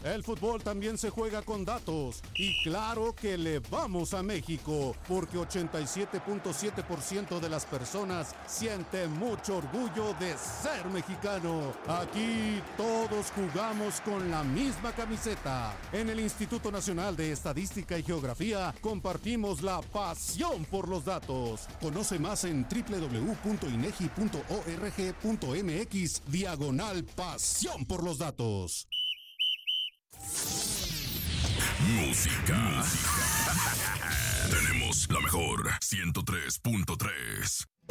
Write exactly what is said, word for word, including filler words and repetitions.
El fútbol también se juega con datos. Y claro que le vamos a México, porque ochenta y siete punto siete por ciento de las personas siente mucho orgullo de ser mexicano. Aquí todos jugamos con la misma camiseta. En el Instituto Nacional de Estadística y Geografía compartimos la pasión por los datos. Conoce más en doble u doble u doble u punto inegi punto org punto mx diagonal pasión por los datos. Música. Tenemos la mejor ciento tres punto tres.